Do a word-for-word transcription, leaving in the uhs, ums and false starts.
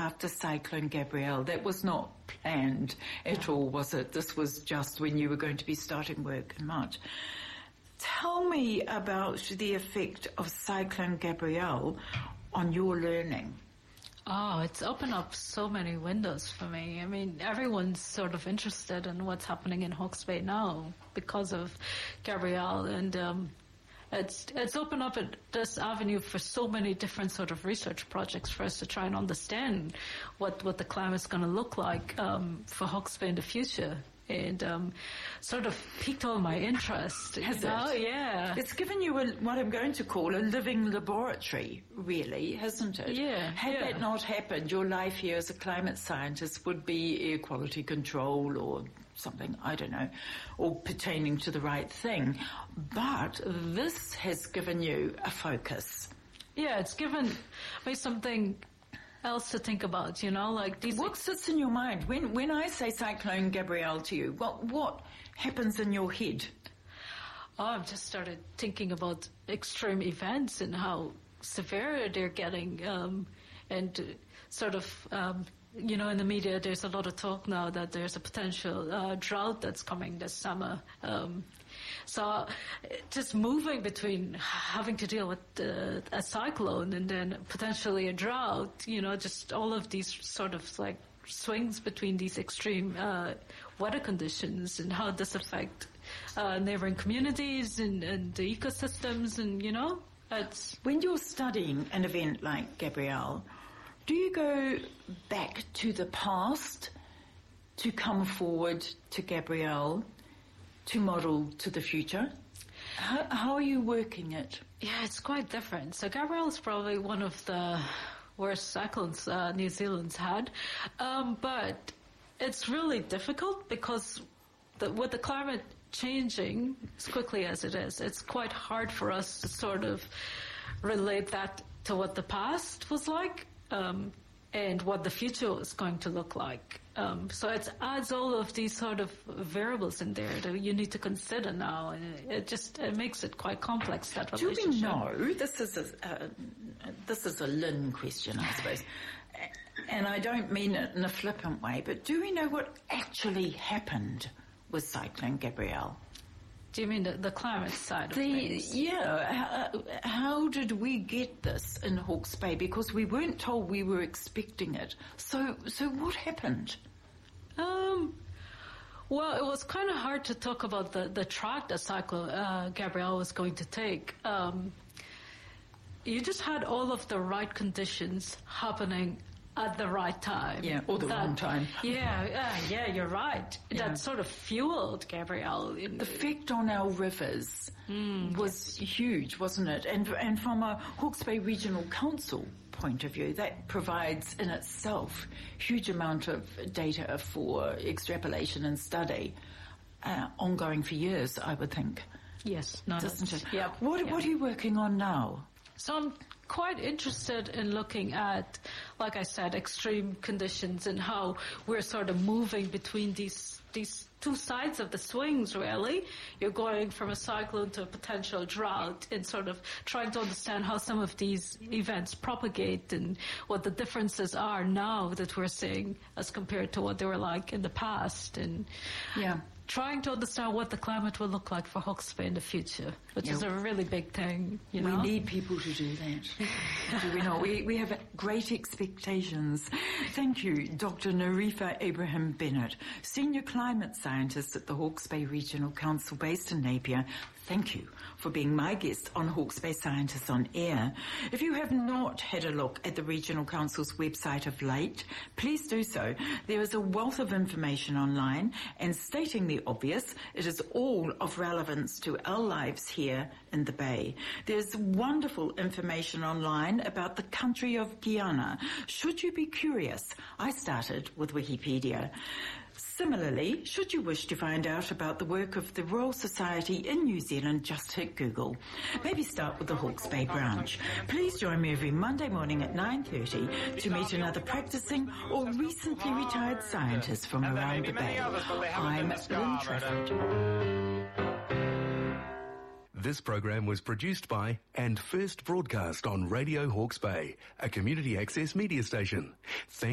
after Cyclone Gabrielle. That was not planned at all, was it? This was just when you were going to be starting work in March. Tell me about the effect of Cyclone Gabrielle on your learning. Oh, it's opened up so many windows for me. I mean, everyone's sort of interested in what's happening in Hawke's Bay now because of Gabrielle, and um, it's it's opened up this avenue for so many different sort of research projects for us to try and understand what, what the climate's going to look like um, for Hawke's Bay in the future. And um, sort of piqued all my interest. Has you know? it? Yeah. It's given you a, what I'm going to call a living laboratory, really, hasn't it? Yeah. Had yeah. that not happened, your life here as a climate scientist would be air quality control or something, I don't know, or pertaining to the right thing. But this has given you a focus. Yeah, it's given me something else to think about, you know, like these. What sits in your mind when when I say Cyclone Gabrielle to you? What what happens in your head? Oh, I've just started thinking about extreme events and how severe they're getting, um, and uh, sort of. Um, You know, in the media, there's a lot of talk now that there's a potential uh, drought that's coming this summer. Um, so just moving between having to deal with uh, a cyclone and then potentially a drought, you know, just all of these sort of like swings between these extreme uh, weather conditions and how this affect uh, neighboring communities and, and the ecosystems and, you know, it's... When you're studying an event like Gabrielle, do you go back to the past to come forward to Gabrielle to model to the future? How, how are you working it? Yeah, it's quite different. So Gabrielle is probably one of the worst cyclones uh, New Zealand's had. Um, but it's really difficult because the, with the climate changing as quickly as it is, it's quite hard for us to sort of relate that to what the past was like. Um, and what the future is going to look like. Um, so it adds all of these sort of variables in there that you need to consider now, and it just it makes it quite complex, that relationship. Do we know, this is a, uh, this is a Lynn question, I suppose, and I don't mean it in a flippant way, but do we know what actually happened with Cyclone Gabrielle? Do you mean the, the climate side of the, things? Yeah. How, how did we get this in Hawke's Bay? Because we weren't told we were expecting it. So, so what happened? Um. Well, it was kind of hard to talk about the, the track that Cyclone uh, Gabrielle was going to take. Um, you just had all of the right conditions happening at the right time. Yeah, or the that, wrong time. Yeah, yeah, yeah, you're right. Yeah. That sort of fueled Gabrielle. The effect on our rivers mm, was yes. huge, wasn't it? And and from a Hawke's Bay Regional Council point of view, that provides in itself huge amount of data for extrapolation and study, uh, ongoing for years, I would think. Yes, no, doesn't it? Yeah. What yeah. What are you working on now? So I'm quite interested in looking at, like I said, extreme conditions and how we're sort of moving between these these two sides of the swings, really. You're going from a cyclone to a potential drought and sort of trying to understand how some of these events propagate and what the differences are now that we're seeing as compared to what they were like in the past. And yeah. trying to understand what the climate will look like for Hawke's Bay in the future, which yep. is a really big thing, you know. We need people to do that. Do we not? We, we have great expectations. Thank you, Doctor Narifa Abraham Bennett, Senior Climate Scientist at the Hawke's Bay Regional Council based in Napier. Thank you for being my guest on Hawke's Bay Scientists on Air. If you have not had a look at the Regional Council's website of late, please do so. There is a wealth of information online, and stating the obvious, it is all of relevance to our lives here in the Bay. There's wonderful information online about the country of Guyana. Should you be curious, I started with Wikipedia. Similarly, should you wish to find out about the work of the Royal Society in New Zealand, just hit Google. Maybe start with the Hawke's Bay branch. Please join me every Monday morning at nine thirty to meet another practicing or recently retired scientist from around the Bay. I'm Lynn Trafford. This program was produced by and first broadcast on Radio Hawke's Bay, a community access media station. Thank